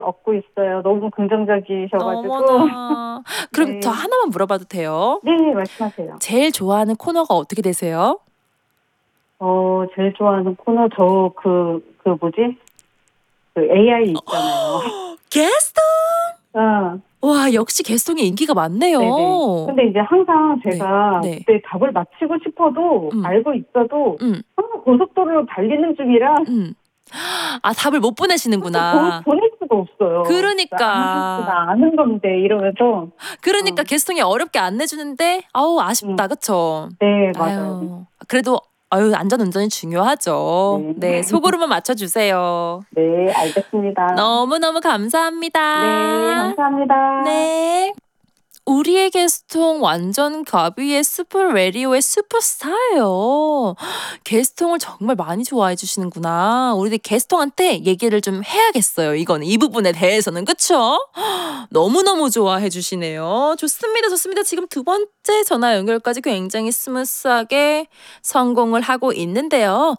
얻고 있어요. 너무 긍정적이셔가지고. 어머나. 그럼 저 네. 하나만 물어봐도 돼요? 네, 말씀하세요. 제일 좋아하는 코너가 어떻게 되세요? 제일 좋아하는 코너, 뭐지? 그 AI 있잖아요. 게스트? 아, 와, 역시 게스통이 인기가 많네요. 네네. 근데 이제 항상 제가 네. 그때 답을 맞히고 싶어도 알고 있어도 음. 항상 고속도로를 달리는 중이라 아, 답을 못 보내시는구나. 보낼 수가 없어요. 그러니까. 나 아는 건데 이러면서. 그러니까 게스통이 어렵게 안 내주는데 아우 아쉽다, 그쵸? 네, 맞아요. 아유, 그래도 안전운전이 중요하죠. 네, 속으로만 맞춰주세요. 네, 알겠습니다. 너무너무 감사합니다. 네, 감사합니다. 네. 우리의 게스통 완전 가비의 슈퍼레디오의 슈퍼스타예요. 게스통을 정말 많이 좋아해 주시는구나. 우리 게스통한테 얘기를 좀 해야겠어요. 이거는 이 부분에 대해서는, 그쵸? 너무너무 좋아해 주시네요. 좋습니다. 좋습니다. 지금 두 번째 전화 연결까지 굉장히 스무스하게 성공을 하고 있는데요.